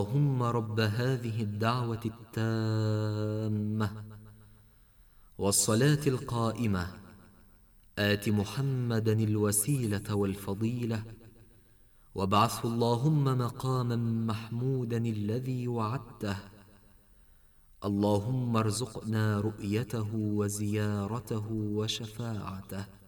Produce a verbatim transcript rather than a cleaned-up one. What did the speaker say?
اللهم رب هذه الدعوة التامة والصلاة القائمة آت محمدا الوسيلة والفضيلة وابعثه اللهم مقاما محمودا الذي وعدته. اللهم ارزقنا رؤيته وزيارته وشفاعته